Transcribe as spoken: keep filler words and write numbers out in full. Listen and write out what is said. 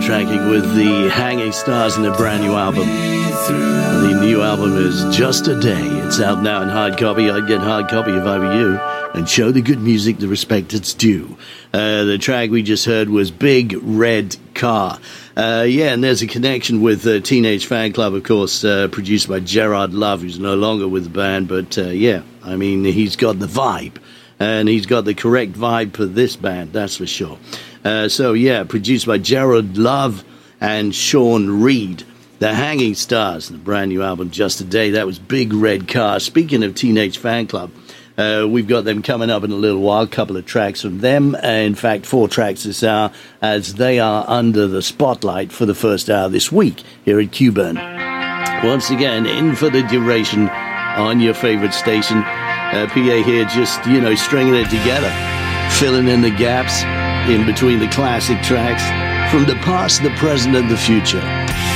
soundtracking with the Hanging Stars and a brand new album. The new album is Just a Day. It's out now in hard copy. I'd get hard copy if I were you, and show the good music the respect it's due. Uh, the track we just heard was Big Red Car. Uh, yeah, and there's a connection with uh, Teenage Fan Club, of course, uh, produced by Gerard Love, who's no longer with the band. But uh, yeah, I mean, he's got the vibe, and he's got the correct vibe for this band, that's for sure. Uh, so yeah, produced by Gerard Love and Sean Reed. The Hanging Stars, the brand new album, Just a Day. That was Big Red Car. Speaking of Teenage Fan Club, uh, we've got them coming up in a little while. A couple of tracks from them. Uh, in fact, four tracks this hour, as they are under the spotlight for the first hour this week here at Q-Burn. Once again, in for the duration on your favorite station. Uh, P A here just, you know, stringing it together, filling in the gaps in between the classic tracks from the past, the present, and the future.